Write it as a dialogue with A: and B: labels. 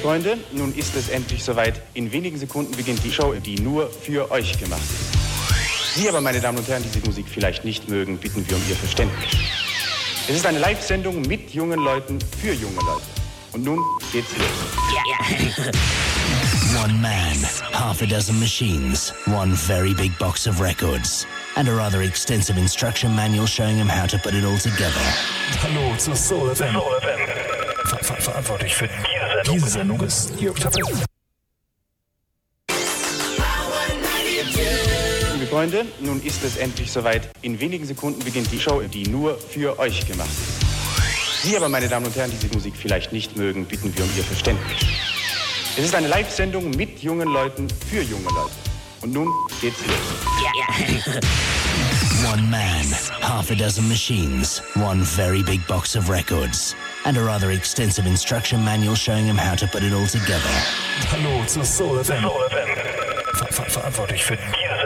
A: Freunde, nun ist es endlich soweit. In wenigen Sekunden beginnt die Show, die nur für euch gemacht ist. Sie aber, meine Damen und Herren, die diese Musik vielleicht nicht mögen, bitten wir um Ihr Verständnis. Es ist eine Live-Sendung mit jungen Leuten für junge Leute. Und nun geht's los.
B: One man, half a dozen machines, one very big box of records, and a rather extensive instruction manual showing him how to put it all together.
C: Hallo zu Soul FM. Verantwortlich für diese Sendung ist Jörg Tappel.
A: Liebe Freunde, nun ist es endlich soweit. In wenigen Sekunden beginnt die Show, die nur für euch gemacht ist. Sie aber, meine Damen und Herren, die diese Musik vielleicht nicht mögen, bitten wir um Ihr Verständnis. Es ist eine Live-Sendung mit jungen Leuten für junge Leute. Und nun geht's los.
B: One man, half a dozen machines, one very big box of records, and a rather extensive instruction manual showing him how to put it all together.
C: Hallo zu Soul FM. Verantwortlich für diese